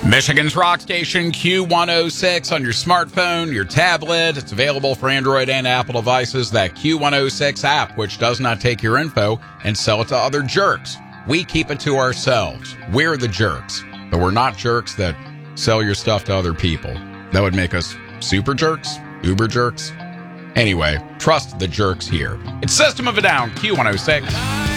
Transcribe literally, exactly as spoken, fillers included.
Michigan's rock station Q one oh six on your smartphone, your tablet. It's available for Android and Apple devices. That Q one oh six app, which does not take your info and sell it to other jerks. We keep it to ourselves. We're the jerks, but we're not jerks that sell your stuff to other people. That would make us super jerks, uber jerks. Anyway, trust the jerks here. It's System of a Down, Q one oh six.